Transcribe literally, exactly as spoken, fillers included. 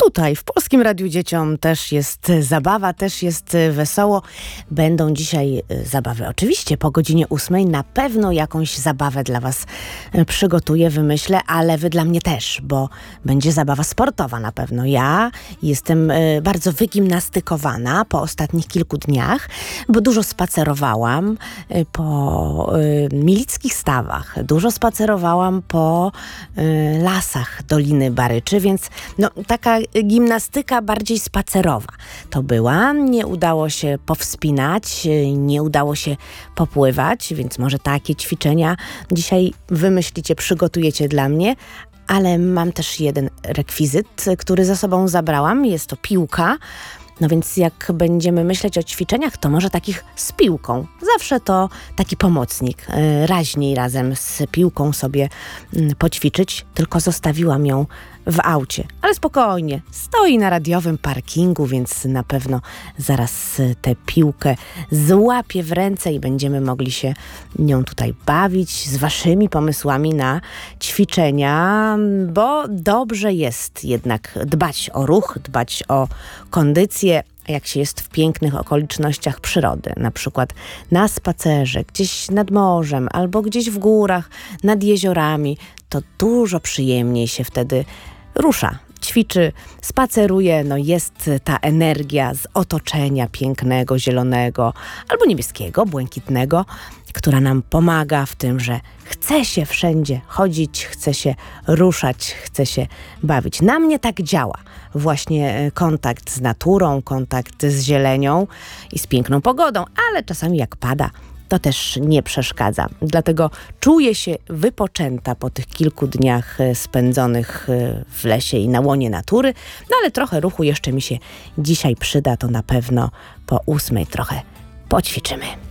Tutaj w Polskim Radiu Dzieciom też jest zabawa, też jest wesoło. Będą dzisiaj zabawy. Oczywiście po godzinie ósmej na pewno jakąś zabawę dla was przygotuję, wymyślę, ale wy dla mnie też, bo będzie zabawa sportowa na pewno. Ja jestem bardzo wygimnastykowana po ostatnich kilku dniach, bo dużo spacerowałam po milickich stawach, dużo spacerowałam po lasach Doliny Baryczy, więc no, taka gimnastyka bardziej spacerowa to była. Nie udało się powspinać, nie udało się popływać, więc może takie ćwiczenia dzisiaj wymyślicie, przygotujecie dla mnie. Ale mam też jeden rekwizyt, który ze sobą zabrałam. Jest to piłka. No więc jak będziemy myśleć o ćwiczeniach, to może takich z piłką. Zawsze to taki pomocnik. Raźniej razem z piłką sobie poćwiczyć, tylko zostawiłam ją w aucie. Ale spokojnie, stoi na radiowym parkingu, więc na pewno zaraz tę piłkę złapię w ręce i będziemy mogli się nią tutaj bawić z waszymi pomysłami na ćwiczenia, bo dobrze jest jednak dbać o ruch, dbać o kondycję, jak się jest w pięknych okolicznościach przyrody, na przykład na spacerze, gdzieś nad morzem albo gdzieś w górach, nad jeziorami, to dużo przyjemniej się wtedy rusza, ćwiczy, spaceruje, no jest ta energia z otoczenia pięknego, zielonego albo niebieskiego, błękitnego, która nam pomaga w tym, że chce się wszędzie chodzić, chce się ruszać, chce się bawić. Na mnie tak działa właśnie kontakt z naturą, kontakt z zielenią i z piękną pogodą, ale czasami jak pada, to też nie przeszkadza. Dlatego czuję się wypoczęta po tych kilku dniach spędzonych w lesie i na łonie natury, no ale trochę ruchu jeszcze mi się dzisiaj przyda, to na pewno po ósmej trochę poćwiczymy.